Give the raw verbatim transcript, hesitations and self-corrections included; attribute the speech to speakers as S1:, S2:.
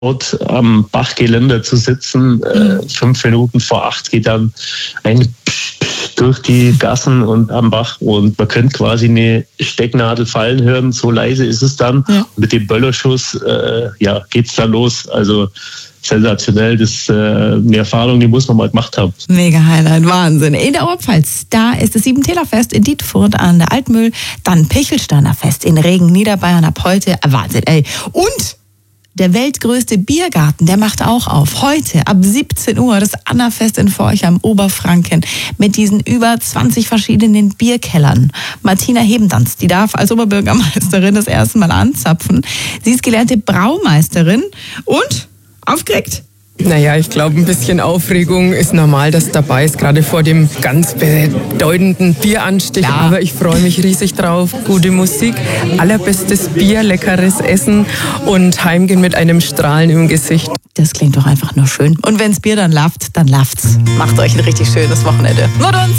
S1: dort am Bachgeländer zu sitzen. Äh, fünf Minuten vor acht geht dann ein durch die Gassen und am Bach und man könnte quasi eine Stecknadel fallen hören, so leise ist es dann. Ja. Mit dem Böllerschuss äh, ja, geht's dann los. Also sensationell, das ist äh, eine Erfahrung, die muss man mal gemacht haben.
S2: Mega Highlight, Wahnsinn. In der Oberpfalz, da ist das Siebenthaler-Fest in Dietfurt an der Altmühl, dann Pichelsteiner Fest in Regen, Niederbayern ab heute. Wahnsinn, ey. Und der weltgrößte Biergarten, der macht auch auf. Heute ab siebzehn Uhr das Annafest in Forchheim, Oberfranken, mit diesen über zwanzig verschiedenen Bierkellern. Martina Hebendanz, die darf als Oberbürgermeisterin das erste Mal anzapfen. Sie ist gelernte Braumeisterin und aufgeregt.
S3: Naja, ich glaube, ein bisschen Aufregung ist normal, dass dabei ist, gerade vor dem ganz bedeutenden Bieranstich. Ja. Aber ich freue mich riesig drauf. Gute Musik, allerbestes Bier, leckeres Essen und heimgehen mit einem Strahlen im Gesicht.
S2: Das klingt doch einfach nur schön. Und wenn's Bier dann lauft, dann lauft's. Macht euch ein richtig schönes Wochenende. Mit uns!